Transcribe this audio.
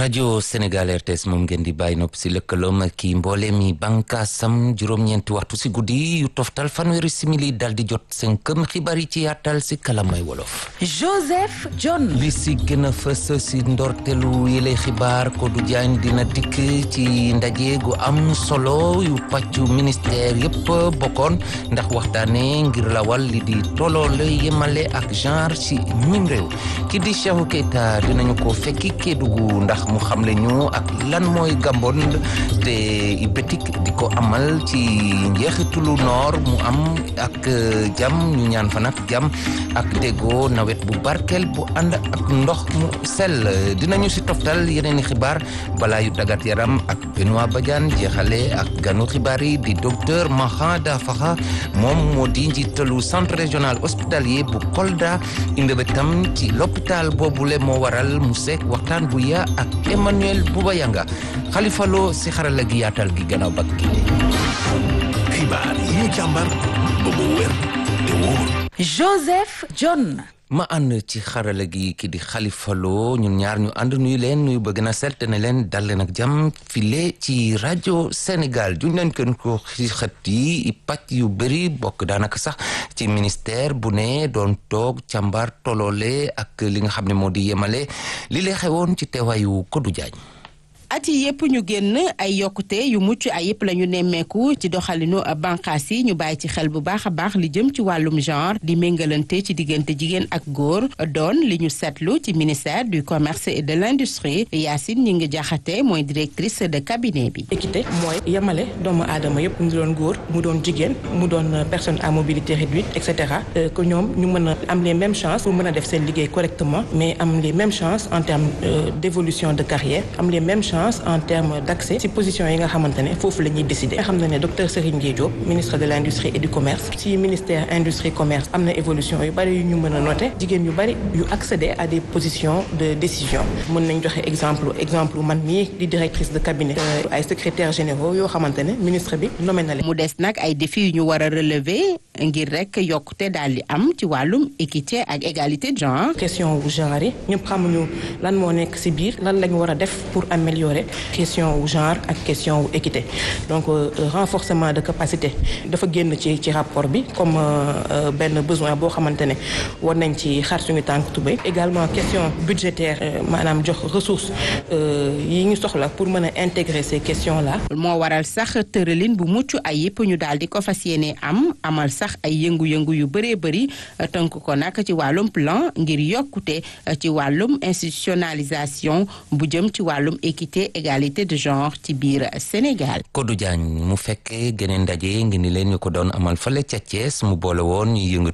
rajo Sénégal RTS moom ngeen di bàyyi nopp si lëkkaloom ki mboole mi bànkaasam juróom-ñeenti waxtu si guddi yu toftal fanweeri simili dal di jot seen këm xibaar yi ci yaatal si kalamay wolof. Joseph John. li si gën a fës si ndortelu yële xibaar Codou Diagne dina dikk ci ndaje gu am solo yu pàccu ministère yëpp bokkoon ndax waxtaane ngir lawal li di tolloole yemale ak genre ci ñim réew ki di Cheikhou Keita dinañu ko fekki Kédougou ndax mu xamle ñu ak lan mooy Gabon te Ibétik di ko amal ci njeexitulu noor mu am ak jàmm ñu ñaan fa nag jàmm ak déggoo nawet bu barkeel bu ànd ak ndox mu sell dinañu si toftal yeneen i xibaar balaa yu dagat yaram ak Benoît Badiane jeexale ak ganu xibaar yi di docteur Maha Dafaxa moom moo di njiitalu centre régional hospitalier bu Kolda imbébétam ci l'hôpital boobule moo waral mu sekk waxtaan bu yaa ak Emmanuel Boubayanga Khalifa Lo si xarala gi yaatal gi gannaaw bak gi xibaar yi ñu càmbar ba mu wér te wóor. Joseph John. ma ànd ci xarala gi ki di Khalifa Lo ñun ñaar ñu ànd nuyu leen nuyu bëgg na selte ne leen dal leen ak jàmm file ci rajo Sénégal juñ leen kën ko ci xët yi pàcc yu bëri bokk daanaka sax ci ministère bu ne doon toog càmbar toloole ak li nga xam ne moo di yemale li lay xewoon ci teewaayu Codou Diagne. at yi yëpp ñu génn ay yokkute yu mucc ay yëpp la ñu nemmeeku ci doxalinu bànqaas yi ñu bàyyi ci xel bu baax a baax li jëm ci wàllum genre di méngalante ci diggante jigéen ak góor doon li ñu seetlu ci ministère du commerce et de l'industrie Yacine Gningue Diakhaté mooy directrice de cabinet bi. équité mooy yemale doomu aadama yëpp mu doon góor mu doon jigéen mu doon personne à mobilité réduite et cetera que ñoom ñu mën a am les mêmes chances pour mën a def seen liggéey correctement mais am les mêmes chances en termes d'évolution de carrière am les mêmes chances en termes d'accès ci position yi nga xamante ne foofu la ñuy décider nga xam ne docteur Serigne Gueye Diop ministre de l'industrie et du commerce ci ministère industrie commerce am na évolution yu bari yu ñu mën a noter jigéen yu bari yu accéder à des positions de décision mën nañ joxe exemple man mii di directrice de cabinet ay secrétaires généraux yoo xamante ne ministre bi nommé na leen. mu des nag ay défis yu ñu war a relever ngir rek yokkute daal di am ci wàllum équité ak égalité de genre. question wu genre yi ñëpp xamuñu lan moo nekk ci biir lan lañ war a def pour améliorer question wu genre ak question wu équité donc renforcement de capacité dafa génn ci rapport bi comme benn besoin boo xamante ne war nañ ci xar suñu tànk tubéy également question budgétaire maanaam jox ressources yi ñu soxla pour mën a intégrer ces questions là. moo waral sax tëralin bu mucc ay yëpp ñu daal di ko fas yéene amal sax ay yëngu-yëngu yu bëree bëri tënk ko nag ci wàllum plan ngir yokkute ci wàllum institutionnalisation bu jëm ci wàllum équité égalité de genre ci biir Sénégal. Codou Diagne mu fekkee geneen ndaje ngi ni leen ñu ko doon amal fale ca Thiès mu boole woon ñu yëngatu